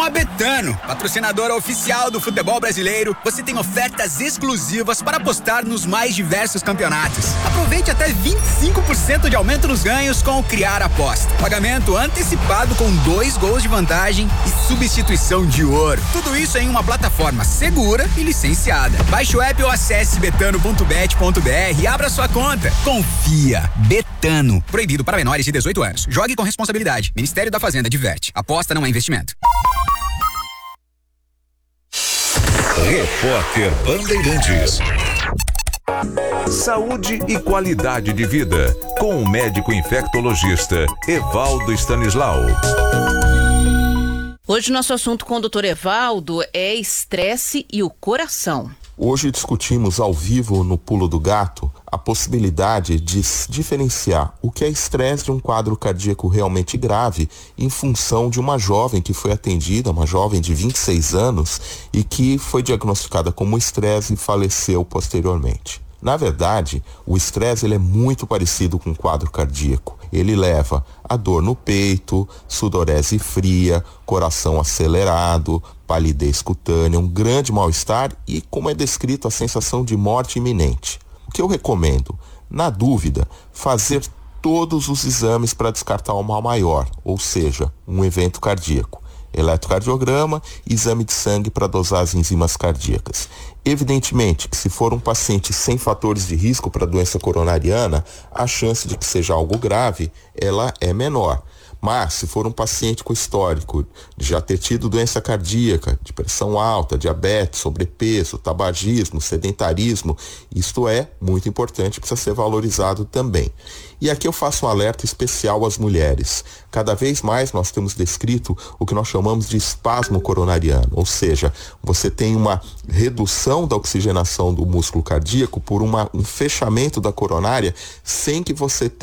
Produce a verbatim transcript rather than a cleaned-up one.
a Betano, patrocinadora oficial do futebol brasileiro, você tem ofertas exclusivas para apostar nos mais diversos campeonatos. Aproveite até vinte e cinco por cento de aumento nos ganhos com o Criar Aposta. Pagamento antecipado com dois gols de vantagem e substituição de ouro. Tudo isso em uma plataforma segura e licenciada. Baixe o app ou acesse betano ponto bet ponto br e abra sua conta. Confia. Betano. Proibido para menores de dezoito anos. Jogue com responsabilidade. Ministério da Fazenda diverte. Aposta não é investimento. Repórter Bandeirantes. Saúde e qualidade de vida, com o médico infectologista Evaldo Stanislau. Hoje nosso assunto com o doutor Evaldo é estresse e o coração. Hoje discutimos ao vivo no Pulo do Gato a possibilidade de diferenciar o que é estresse de um quadro cardíaco realmente grave em função de uma jovem que foi atendida, uma jovem de vinte e seis anos e que foi diagnosticada como estresse e faleceu posteriormente. Na verdade, o estresse ele é muito parecido com o quadro cardíaco. Ele leva a dor no peito, sudorese fria, coração acelerado, palidez cutânea, um grande mal-estar e, como é descrito, a sensação de morte iminente. O que eu recomendo? Na dúvida, fazer todos os exames para descartar o mal maior, ou seja, um evento cardíaco. Eletrocardiograma, exame de sangue para dosar as enzimas cardíacas. Evidentemente que se for um paciente sem fatores de risco para doença coronariana, a chance de que seja algo grave, ela é menor. Mas se for um paciente com histórico de já ter tido doença cardíaca, de pressão alta, diabetes, sobrepeso, tabagismo, sedentarismo, isto é muito importante, precisa ser valorizado também. E aqui eu faço um alerta especial às mulheres. Cada vez mais nós temos descrito o que nós chamamos de espasmo coronariano, ou seja, você tem uma redução da oxigenação do músculo cardíaco por uma, um fechamento da coronária sem que você tenha